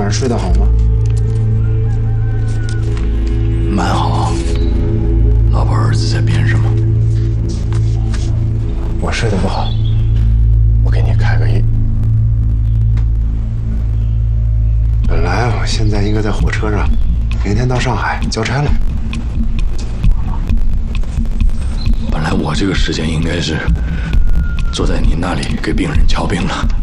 上睡得好吗？ 蛮好。老婆儿子在边上吗？ 我睡得不好，我给你开个1。本来我现在应该在火车上，明天到上海交差了。 本来我这个时间应该是坐在你那里给病人瞧病了。